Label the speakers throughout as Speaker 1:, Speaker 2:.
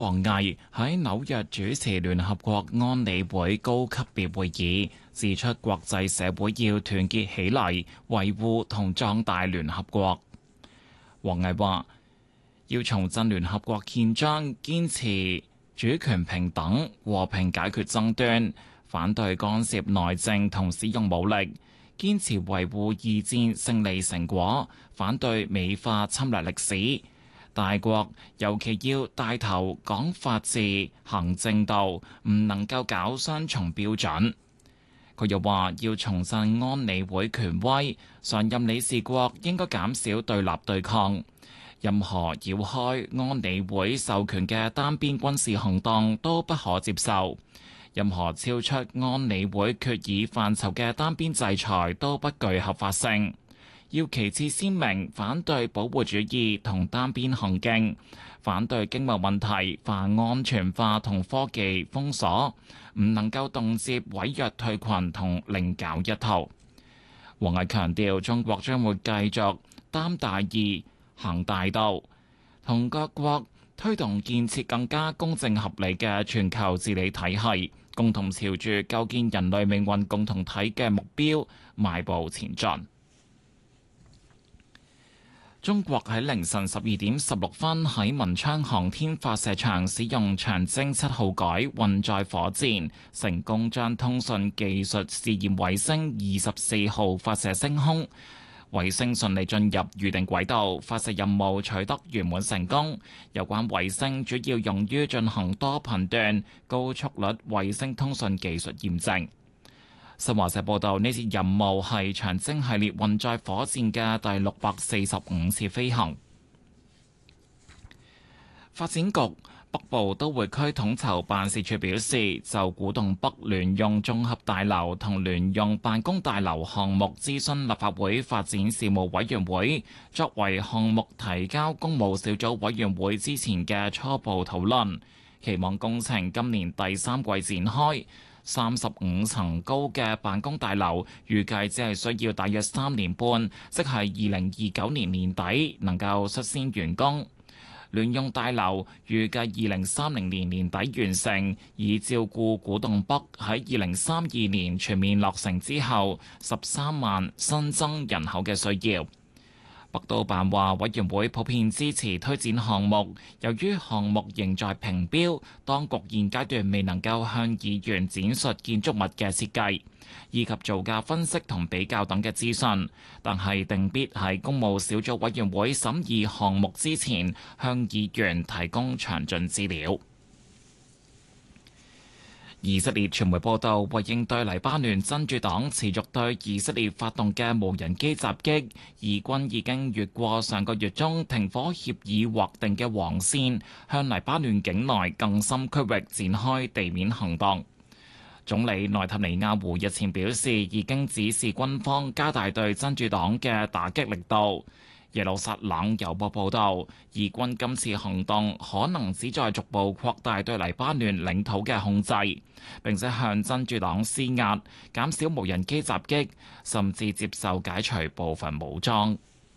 Speaker 1: 王毅喺紐約主持聯合國安理會高級別會議，指出國際社會要團結起嚟，維護同壯大聯合國。王毅話：要重振聯合國憲章，堅持主權平等、和平解決爭端，反對干涉內政同使用武力，堅持維護二戰勝利成果，反對美化侵略歷史。大國尤其要帶頭講法治、行正道，唔能夠搞雙重標準。佢又話要重振安理會權威，常任理事國應該減少對立對抗，任何繞開安理會授權嘅單邊軍事行動都不可接受，任何超出安理會決議範疇嘅單邊制裁都不具合法性。要旗幟鮮明反對保護主義同單邊行徑，反對經貿問題泛安全化同科技封鎖，唔能夠動輒毀約退群同另搞一套。王毅強調，中國將會繼續擔大義、行大道，同各國推動建設更加公正合理嘅全球治理體系，共同朝住構建人類命運共同體嘅目標邁步前進。中國喺凌晨12:16喺文昌航天發射場使用長征7號改運載火箭，成功將通訊技術試驗衛星24號發射升空。衛星順利進入預定軌道，發射任務取得圓滿成功。有關衛星主要用於進行多頻段高速率衛星通訊技術驗證。新華社報道，呢次任務係長征系列運載火箭嘅第645次飛行。發展局北部都會區統籌辦事處表示，就古洞北聯用綜合大樓同聯用辦公大樓項目諮詢立法會發展事務委員會，作為項目提交公務小組委員會之前嘅初步討論，期望工程今年第3季展開。35層高嘅辦公大樓預計只係需要大約3年半，即係2029年年底能夠率先完工。聯用大樓預計2030年年底完成，以照顧古洞北喺2032年全面落成之後13萬新增人口嘅需要。北都辦話，委員會普遍支持推展項目，由於項目仍在評標，當局現階段未能夠向議員展述建築物嘅設計以及造價分析同比較等嘅資訊，但係定必喺公務小組委員會審議項目之前，向議員提供詳盡資料。以色列傳媒報道，為應對黎巴嫩真主黨持續對以色列發動嘅無人機襲擊，以軍已經越過上個月中停火協議劃定嘅黃線，向黎巴嫩境內更深區域展開地面行動。總理內塔尼亞胡日前表示，已經指示軍方加大對真主黨嘅打擊力度。耶路撒冷郵報報導，以軍今次行動可能旨在逐步擴大對黎巴嫩領土嘅控制，並且向真主黨施壓，減少無人機襲擊，甚至接受解除部分武裝。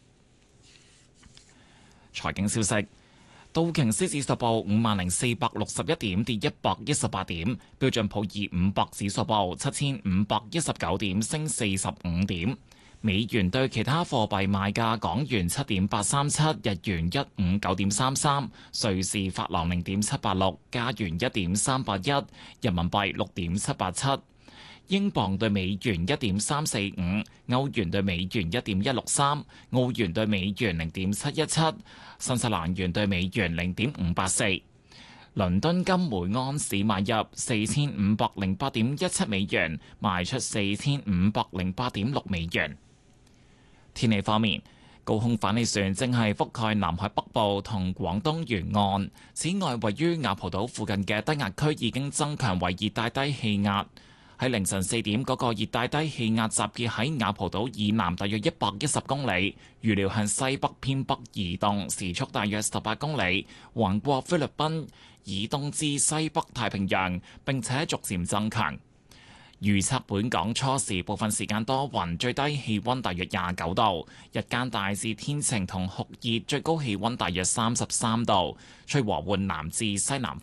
Speaker 1: 財經消息：道瓊斯指數報50,461點，跌118點；標準普爾500指數報7,519點，升45點。美元對其他貨幣賣價：港元7.837，日元159.33，瑞士法郎0.786，加元1.381，人民幣6.787，英鎊對美元1.345，歐元對美元1.163，澳元對美元0.717，新西蘭元對美元0.584。倫敦金每安士買入4508.17美元，賣出4508.6美元。天氣方面，高空反氣旋正係覆蓋南海北部同廣東沿岸。此外，位於雅蒲島附近嘅低壓區已經增強為熱帶低氣壓。喺凌晨4點，嗰個熱帶低氣壓集結喺雅蒲島以南大約110公里，預料向西北偏北移動，時速大約18公里，橫過菲律賓以東至西北太平洋，並且逐漸增強。 預測本港初時部分時間多雲，最低氣溫大約29度，日間大致天晴同酷熱，最高氣溫大約33度，吹和緩南至西南